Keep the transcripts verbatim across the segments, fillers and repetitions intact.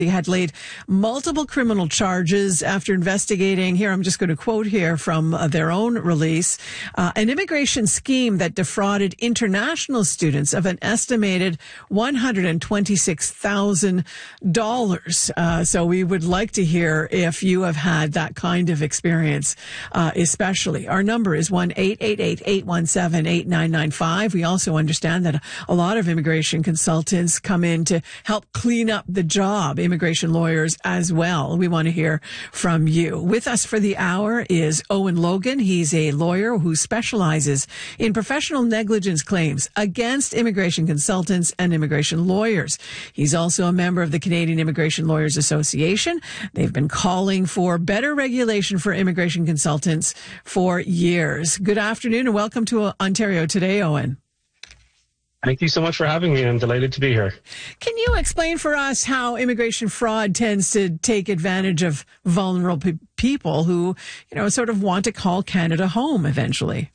They had laid multiple criminal charges after investigating, here I'm just going to quote here from uh, their own release, uh, an immigration scheme that defrauded international students of an estimated one hundred twenty-six thousand dollars. Uh, so we would like to hear if you have had that kind of experience, uh, especially. Our number is one eight eight eight, eight one seven, eight nine nine five. We also understand that a lot of immigration consultants come in to help clean up the job. Immigration lawyers as well. We want to hear from you. With us for the hour is Owen Logan. He's a lawyer who specializes in professional negligence claims against immigration consultants and immigration lawyers. He's also a member of the Canadian Immigration Lawyers Association. They've been calling for better regulation for immigration consultants for years. Good afternoon and welcome to Ontario Today, Owen. Thank you so much for having me. I'm delighted to be here. Can you explain for us how immigration fraud tends to take advantage of vulnerable pe- people who, you know, sort of want to call Canada home eventually?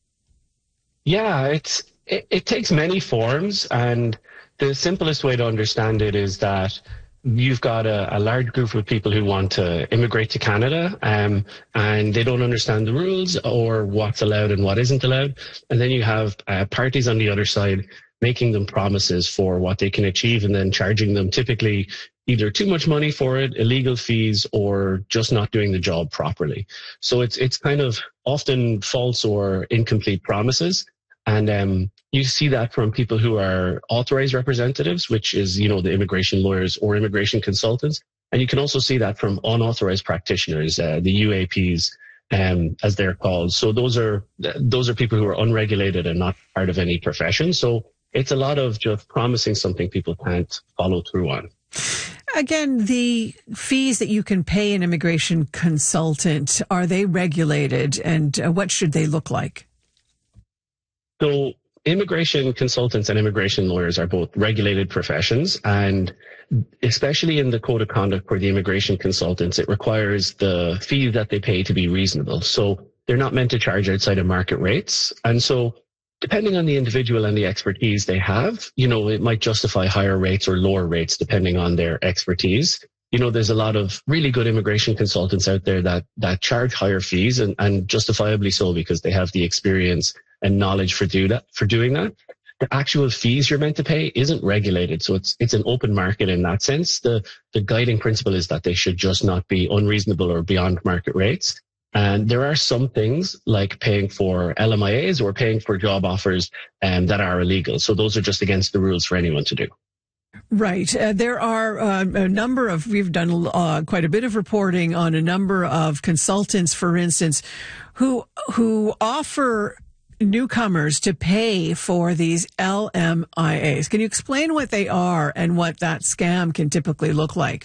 Yeah, it's it, it takes many forms, and the simplest way to understand it is that you've got a, a large group of people who want to immigrate to Canada, um, and they don't understand the rules or what's allowed and what isn't allowed. And then you have uh, parties on the other side making them promises for what they can achieve and then charging them typically either too much money for it, illegal fees, or just not doing the job properly. So it's it's kind of often false or incomplete promises. And um, you see that from people who are authorized representatives, which is, you know, the immigration lawyers or immigration consultants. And you can also see that from unauthorized practitioners, uh, the U A Ps, um, as they're called. So those are those are people who are unregulated and not part of any profession. So it's a lot of just promising something people can't follow through on. Again, the fees that you can pay an immigration consultant, are they regulated, and uh, what should they look like? So immigration consultants and immigration lawyers are both regulated professions, and especially in the code of conduct for the immigration consultants, it requires the fee that they pay to be reasonable. So they're not meant to charge outside of market rates. And so depending on the individual and the expertise they have, you know, it might justify higher rates or lower rates depending on their expertise. You know, there's a lot of really good immigration consultants out there that that charge higher fees, and, and justifiably so, because they have the experience and knowledge for do that for doing that. The actual fees you're meant to pay isn't regulated, so it's it's an open market in that sense. The the guiding principle is that they should just not be unreasonable or beyond market rates. And there are some things like paying for L M I As or paying for job offers um, that are illegal. So those are just against the rules for anyone to do. Right. Uh, there are uh, a number of, we've done uh, quite a bit of reporting on a number of consultants, for instance, who who offer newcomers to pay for these L M I As. Can you explain what they are and what that scam can typically look like?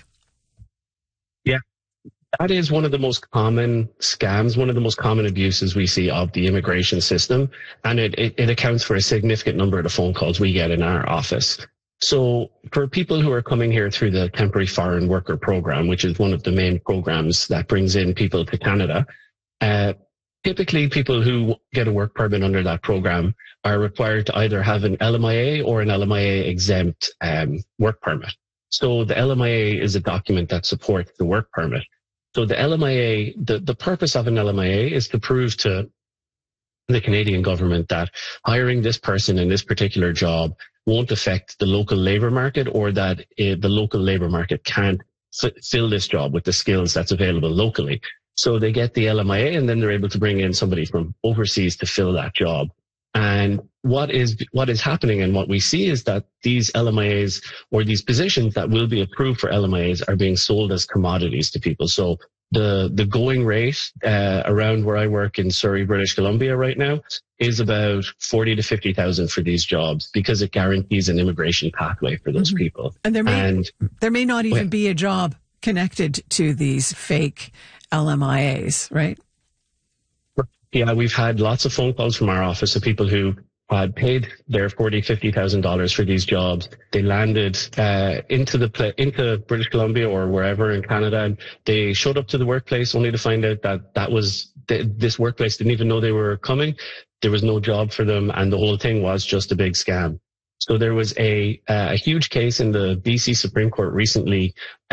Yeah, that is one of the most common scams, one of the most common abuses we see of the immigration system. And it, it, it accounts for a significant number of the phone calls we get in our office. So for people who are coming here through the Temporary Foreign Worker Program, which is one of the main programs that brings in people to Canada, uh, typically people who get a work permit under that program are required to either have an L M I A or an L M I A exempt um, work permit. So the L M I A is a document that supports the work permit. So the L M I A, the, the purpose of an L M I A is to prove to the Canadian government that hiring this person in this particular job won't affect the local labour market, or that uh, the local labour market can't f- fill this job with the skills that's available locally. So they get the L M I A, and then they're able to bring in somebody from overseas to fill that job. And what is what is happening and what we see is that these L M I As, or these positions that will be approved for L M I As, are being sold as commodities to people. So the the going rate uh, around where I work in Surrey, British Columbia right now is about forty to fifty thousand for these jobs, because it guarantees an immigration pathway for those mm-hmm. people. And there may and, there may not even well, be a job connected to these fake L M I As, right? Yeah, we've had lots of phone calls from our office of people who had paid their forty, fifty thousand dollars for these jobs. They landed uh, into the pla- into British Columbia or wherever in Canada, and they showed up to the workplace only to find out that that was th- this workplace didn't even know they were coming. There was no job for them, and the whole thing was just a big scam. So there was a, a huge case in the B C Supreme Court recently